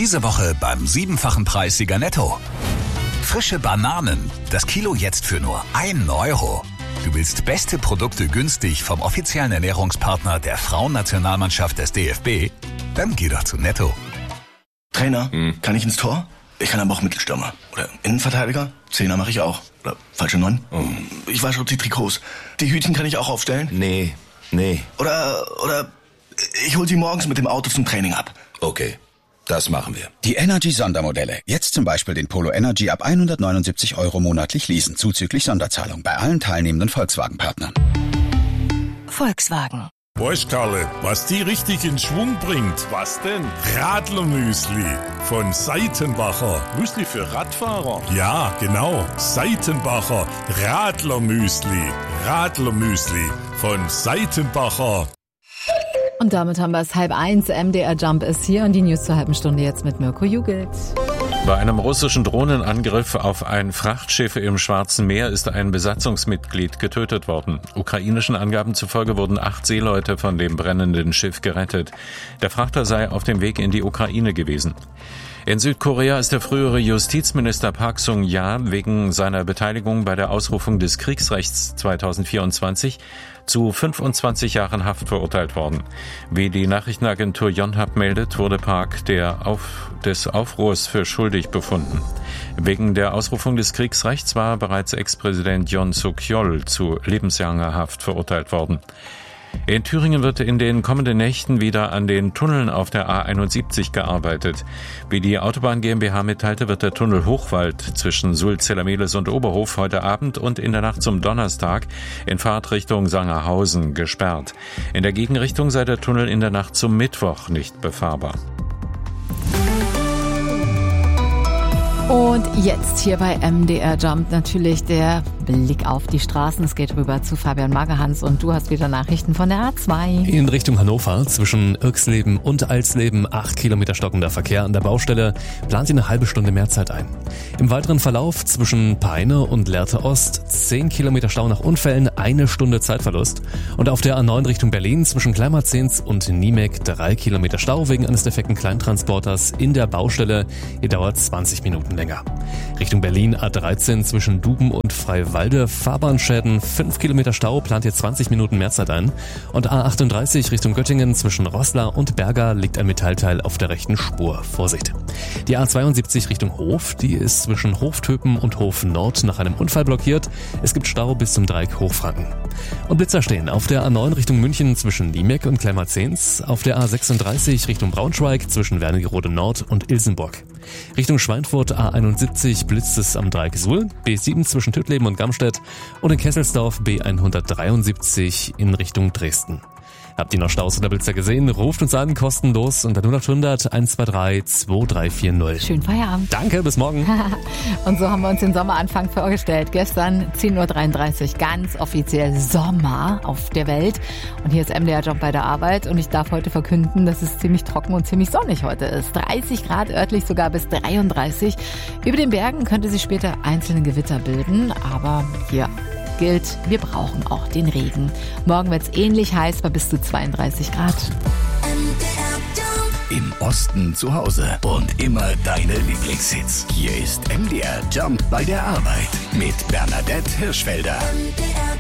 Diese Woche beim 7-fachen Preissieger Netto. Frische Bananen, das Kilo jetzt für nur 1 Euro. Du willst beste Produkte günstig vom offiziellen Ernährungspartner der Frauennationalmannschaft des DFB? Dann geh doch zu Netto. Trainer, kann ich ins Tor? Ich kann aber auch Mittelstürmer. Oder Innenverteidiger? Zehner mache ich auch. Oder falsche 9? Ich wasche die Trikots. Die Hütchen kann ich auch aufstellen? Nee. Oder ich hol sie morgens mit dem Auto zum Training ab. Okay, das machen wir. Die Energy-Sondermodelle. Jetzt zum Beispiel den Polo Energy ab 179 € monatlich leasen, zuzüglich Sonderzahlung bei allen teilnehmenden Volkswagen-Partnern. Volkswagen. Weißt, Karle, was die richtig in Schwung bringt? Was denn? Radlermüsli von Seitenbacher. Müsli für Radfahrer? Ja, genau. Seitenbacher Radlermüsli. Radlermüsli von Seitenbacher. Und damit haben wir es 12:30. MDR Jump ist hier und die News zur halben Stunde jetzt mit Mirko Jugelt. Bei einem russischen Drohnenangriff auf ein Frachtschiff im Schwarzen Meer ist ein Besatzungsmitglied getötet worden. Ukrainischen Angaben zufolge wurden 8 Seeleute von dem brennenden Schiff gerettet. Der Frachter sei auf dem Weg in die Ukraine gewesen. In Südkorea ist der frühere Justizminister Park Sung-ja wegen seiner Beteiligung bei der Ausrufung des Kriegsrechts 2024 zu 25 Jahren Haft verurteilt worden. Wie die Nachrichtenagentur Yonhap meldet, wurde Park des Aufruhrs für schuldig befunden. Wegen der Ausrufung des Kriegsrechts war bereits Ex-Präsident Yoon Suk-yeol zu lebenslanger Haft verurteilt worden. In Thüringen wird in den kommenden Nächten wieder an den Tunneln auf der A71 gearbeitet. Wie die Autobahn GmbH mitteilte, wird der Tunnel Hochwald zwischen Sulz-Zellermeles und Oberhof heute Abend und in der Nacht zum Donnerstag in Fahrtrichtung Sangerhausen gesperrt. In der Gegenrichtung sei der Tunnel in der Nacht zum Mittwoch nicht befahrbar. Und jetzt hier bei MDR Jump natürlich der Blick auf die Straßen. Es geht rüber zu Fabian Magerhans und du hast wieder Nachrichten von der A2. In Richtung Hannover zwischen Irxleben und Alsleben 8 Kilometer stockender Verkehr an der Baustelle. Plant ihr eine halbe Stunde mehr Zeit ein. Im weiteren Verlauf zwischen Peine und Lehrte Ost 10 Kilometer Stau nach Unfällen, 1 Stunde Zeitverlust. Und auf der A9 Richtung Berlin zwischen Kleinmarzens und Niemek 3 Kilometer Stau wegen eines defekten Kleintransporters in der Baustelle. Ihr dauert 20 Minuten länger. Richtung Berlin A13 zwischen Duben und Freiwalde, Fahrbahnschäden, 5 Kilometer Stau, plant ihr 20 Minuten mehr Zeit ein. Und A38 Richtung Göttingen zwischen Roßla und Berga liegt ein Metallteil auf der rechten Spur. Vorsicht! Die A72 Richtung Hof, die ist zwischen Hoftöpen und Hof Nord nach einem Unfall blockiert. Es gibt Stau bis zum Dreieck Hochfranken. Und Blitzer stehen auf der A9 Richtung München zwischen Niemek und Kleinmarzens, auf der A36 Richtung Braunschweig zwischen Wernigerode Nord und Ilsenburg. Richtung Schweinfurt A71 blitzt es am Dreieck Suhl, B7 zwischen Tüttleben und Gamstedt und in Kesselsdorf B173 in Richtung Dresden. Habt ihr noch Staus oder Blitzer gesehen? Ruft uns an, kostenlos unter 0800 123 2340. Schönen Feierabend. Danke, bis morgen. Und so haben wir uns den Sommeranfang vorgestellt. Gestern 10.33 Uhr, ganz offiziell Sommer auf der Welt. Und hier ist MDR Jump bei der Arbeit und ich darf heute verkünden, dass es ziemlich trocken und ziemlich sonnig heute ist. 30 Grad, örtlich sogar bis 33. Über den Bergen könnte sich später einzelne Gewitter bilden, aber hier gilt, wir brauchen auch den Regen. Morgen wird es ähnlich heiß bei bis zu 32 Grad. Im Osten zu Hause und immer deine Lieblingshits. Hier ist MDR Jump bei der Arbeit mit Bernadette Hirschfelder.